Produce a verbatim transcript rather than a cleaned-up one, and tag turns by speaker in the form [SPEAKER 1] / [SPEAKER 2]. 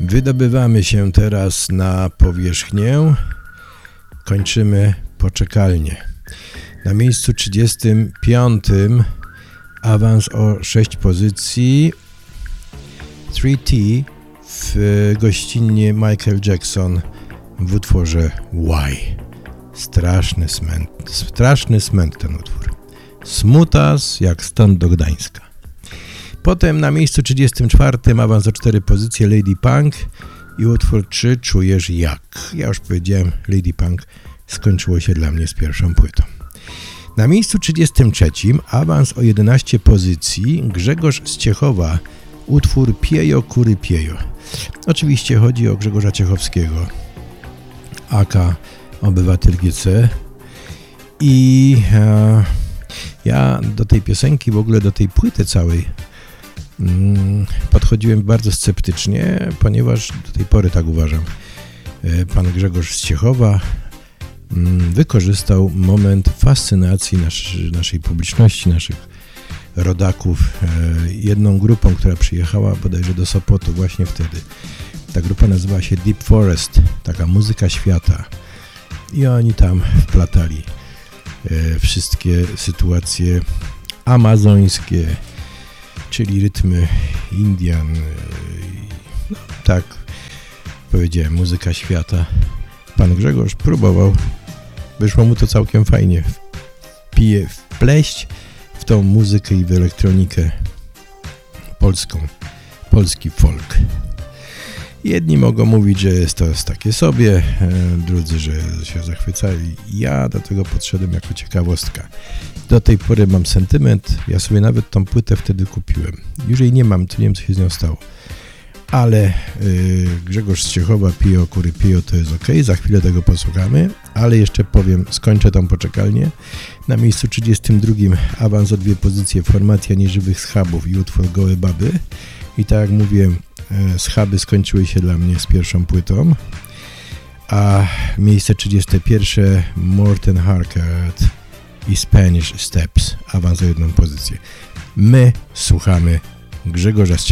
[SPEAKER 1] Wydobywamy się teraz na powierzchnię. Kończymy poczekalnię. Na miejscu trzydziestym piątym awans o sześć pozycji. trzy T w gościnnie Michael Jackson w utworze Why. Straszny smęt, straszny smęt ten utwór. Smutas jak stąd do Gdańska. Potem na miejscu trzydziestym czwartym awans o cztery pozycje Lady Punk i utwór Czy czujesz jak? Ja już powiedziałem, Lady Punk skończyło się dla mnie z pierwszą płytą. Na miejscu trzydziestym trzecim awans o jedenaście pozycji Grzegorz z Ciechowa, utwór Piejo kury piejo. Oczywiście chodzi o Grzegorza Ciechowskiego, aka Obywatel G C. I e, ja do tej piosenki, w ogóle do tej płyty całej mm, podchodziłem bardzo sceptycznie, ponieważ do tej pory tak uważam. E, pan Grzegorz z Ciechowa mm, wykorzystał moment fascynacji nasz, naszej publiczności, naszych rodaków, e, jedną grupą, która przyjechała bodajże do Sopotu właśnie wtedy. Ta grupa nazywa się Deep Forest, taka muzyka świata. I oni tam wplatali e, wszystkie sytuacje amazońskie, czyli rytmy Indian. E, no, tak powiedziałem, muzyka świata. Pan Grzegorz próbował, wyszło mu to całkiem fajnie, wpije, wpleść w tą muzykę i w elektronikę polską, polski folk. Jedni mogą mówić, że jest to takie sobie, drudzy, że się zachwycali. Ja do tego podszedłem jako ciekawostka. Do tej pory mam sentyment, ja sobie nawet tą płytę wtedy kupiłem. Już jej nie mam, to nie wiem, co się z nią stało. Ale yy, Grzegorz z Ciechowa, Pio kury pio, to jest ok, za chwilę tego posłuchamy, ale jeszcze powiem, skończę tą poczekalnię. Na miejscu trzydziestym drugim awans o dwie pozycje Formacja Nieżywych Schabów i utwór Gołe Baby. I tak jak mówiłem, yy, schaby skończyły się dla mnie z pierwszą płytą. A miejsce trzydzieste pierwsze Morten Harkat i Spanish Steps, awans o jedną pozycję. My słuchamy Grzegorza z